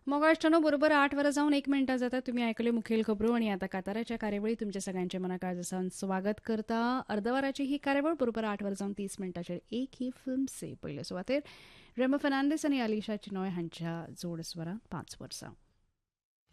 मोगाष्टानो बरोबर 8 वर जाऊन 1 मिनिटं जातात. तुम्ही ऐकले मुखेल खबरो आणि आता काताराच्या कार्यवेळी तुमच्या सगळ्यांचे मनाकाळजासान स्वागत करता. अर्धवराची ही कार्यवळ बरोबर 8 वर जाऊन 30 मिनटाचेर एक ही फिल्मचे पयले सुवातेर रेमो फर्नांडीस आनी अलिशा चिनॉय हांच्या जोड स्वरांत 5 वर्सां.